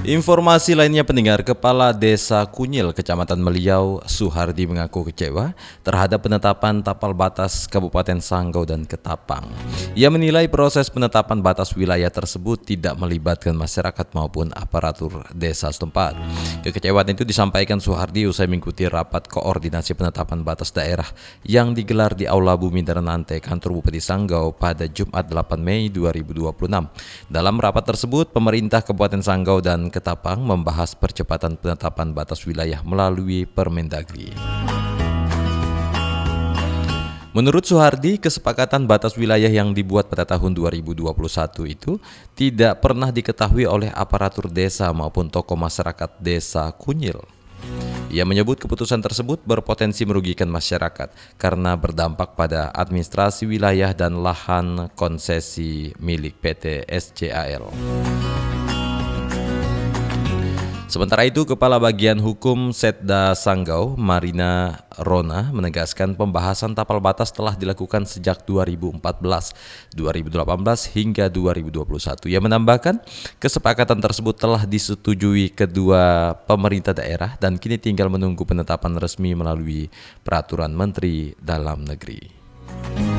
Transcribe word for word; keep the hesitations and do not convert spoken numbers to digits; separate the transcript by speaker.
Speaker 1: Informasi lainnya pendengar, Kepala Desa Kunyil, Kecamatan Meliau, Suhardi mengaku kecewa terhadap penetapan tapal batas Kabupaten Sanggau dan Ketapang. Ia menilai proses penetapan batas wilayah tersebut tidak melibatkan masyarakat maupun aparatur desa setempat. Kekecewaan itu disampaikan Suhardi usai mengikuti rapat koordinasi penetapan batas daerah yang digelar di Aula Bumi Daranante, kantor Bupati Sanggau pada Jumat delapan Mei dua ribu dua puluh enam. Dalam rapat tersebut, pemerintah Kabupaten Sanggau dan Ketapang membahas percepatan penetapan batas wilayah melalui Permendagri. Menurut Suhardi, kesepakatan batas wilayah yang dibuat pada tahun dua ribu dua puluh satu itu tidak pernah diketahui oleh aparatur desa maupun tokoh masyarakat desa Kunyil. Ia menyebut keputusan tersebut berpotensi merugikan masyarakat karena berdampak pada administrasi wilayah dan lahan konsesi milik P T S C A L. Sementara itu, Kepala Bagian Hukum Setda Sanggau, Marina Rona, menegaskan pembahasan tapal batas telah dilakukan sejak dua ribu empat belas, dua ribu delapan belas hingga dua ribu dua puluh satu. Ia menambahkan, kesepakatan tersebut telah disetujui kedua pemerintah daerah dan kini tinggal menunggu penetapan resmi melalui Peraturan Menteri Dalam Negeri.